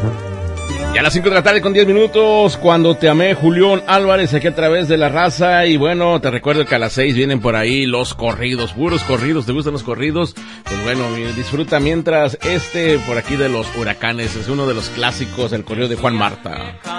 Ya a las 5 de la tarde con 10 minutos, Cuando te amé, Julián Álvarez, aquí a través de La Raza. Y bueno, te recuerdo que a las 6 vienen por ahí los corridos, puros corridos. ¿Te gustan los corridos? Pues bueno, disfruta mientras por aquí de los Huracanes, es uno de los clásicos, el corrido de Juan Marta.